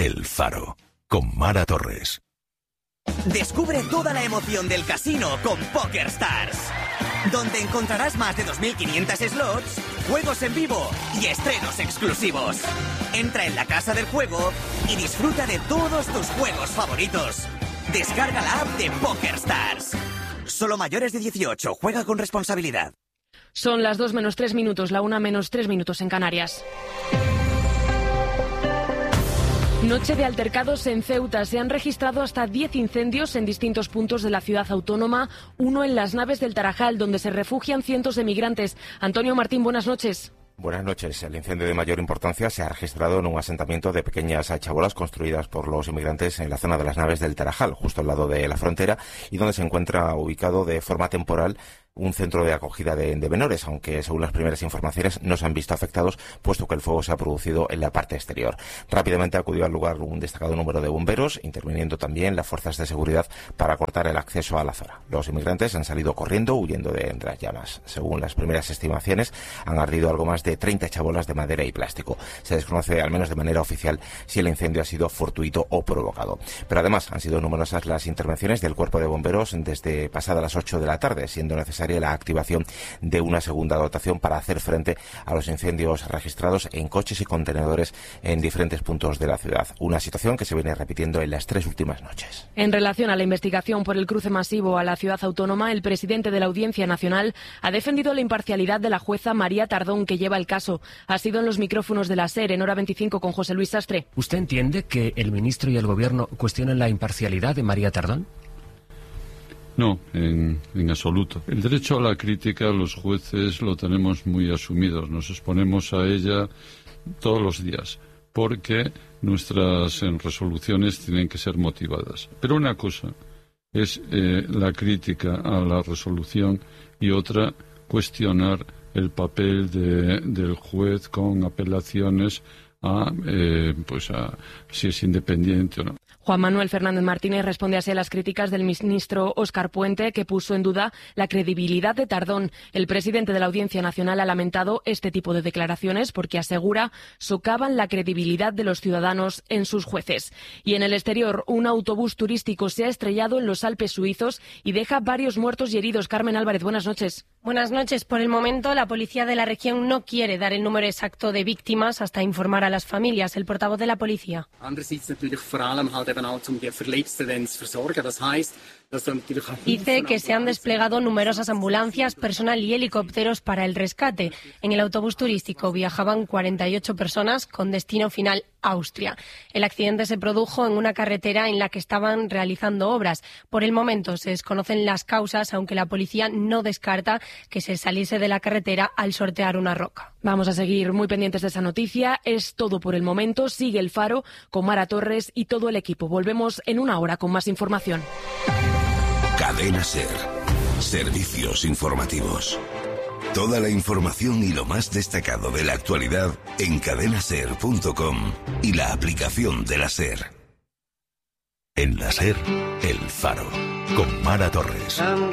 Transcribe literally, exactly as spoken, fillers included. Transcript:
El Faro, con Mara Torres. Descubre toda la emoción del casino con PokerStars, donde encontrarás más de dos mil quinientos slots, juegos en vivo y estrenos exclusivos. Entra en la casa del juego y disfruta de todos tus juegos favoritos. Descarga la app de PokerStars. Solo mayores de dieciocho. Juega con responsabilidad. Son las dos menos tres minutos, la una menos tres minutos en Canarias. Noche de altercados en Ceuta. Se han registrado hasta diez incendios en distintos puntos de la ciudad autónoma, uno en las naves del Tarajal, donde se refugian cientos de migrantes. Antonio Martín, buenas noches. Buenas noches. El incendio de mayor importancia se ha registrado en un asentamiento de pequeñas chabolas construidas por los inmigrantes en la zona de las naves del Tarajal, justo al lado de la frontera, y donde se encuentra ubicado de forma temporal un centro de acogida de, de menores, aunque según las primeras informaciones no se han visto afectados, puesto que el fuego se ha producido en la parte exterior. Rápidamente acudió al lugar un destacado número de bomberos, interviniendo también las fuerzas de seguridad para cortar el acceso a la zona. Los inmigrantes han salido corriendo, huyendo de, de las llamas. Según las primeras estimaciones, han ardido algo más de treinta chabolas de madera y plástico. Se desconoce, al menos de manera oficial, si el incendio ha sido fortuito o provocado. Pero además han sido numerosas las intervenciones del cuerpo de bomberos desde pasadas las ocho de la tarde, siendo necesaria la activación de una segunda dotación para hacer frente a los incendios registrados en coches y contenedores en diferentes puntos de la ciudad. Una situación que se viene repitiendo en las tres últimas noches. En relación a la investigación por el cruce masivo a la ciudad autónoma, el presidente de la Audiencia Nacional ha defendido la imparcialidad de la jueza María Tardón, que lleva el caso. Ha sido en los micrófonos de la SER en Hora veinticinco con José Luis Sastre. ¿Usted entiende que el ministro y el gobierno cuestionan la imparcialidad de María Tardón? No, en, en absoluto. El derecho a la crítica los jueces lo tenemos muy asumidos. Nos exponemos a ella todos los días porque nuestras eh, resoluciones tienen que ser motivadas. Pero una cosa es eh, la crítica a la resolución y otra cuestionar el papel de, del juez con apelaciones a, eh, pues a si es independiente o no. Juan Manuel Fernández Martínez responde así a las críticas del ministro Óscar Puente, que puso en duda la credibilidad de Tardón. El presidente de la Audiencia Nacional ha lamentado este tipo de declaraciones porque, asegura, socavan la credibilidad de los ciudadanos en sus jueces. Y en el exterior, un autobús turístico se ha estrellado en los Alpes suizos y deja varios muertos y heridos. Carmen Álvarez, buenas noches. Buenas noches. Por el momento, la policía de la región no quiere dar el número exacto de víctimas hasta informar a las familias. El portavoz de la policía. Dice que se han desplegado numerosas ambulancias, personal y helicópteros para el rescate. En el autobús turístico viajaban cuarenta y ocho personas con destino final Austria. El accidente se produjo en una carretera en la que estaban realizando obras. Por el momento se desconocen las causas, aunque la policía no descarta que se saliese de la carretera al sortear una roca. Vamos a seguir muy pendientes de esa noticia. Es todo por el momento. Sigue El Faro con Mara Torres y todo el equipo. Volvemos en una hora con más información. Cadena SER. Servicios informativos. Toda la información y lo más destacado de la actualidad en cadena ser punto com y la aplicación de la SER. En la SER, El Faro, con Mara Torres.